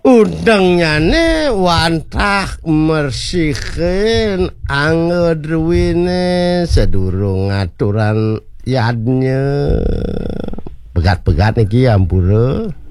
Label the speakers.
Speaker 1: Udangnyane wantah mersihin angedruwine sedurung aturan yadnya pegat-pegat niki ampura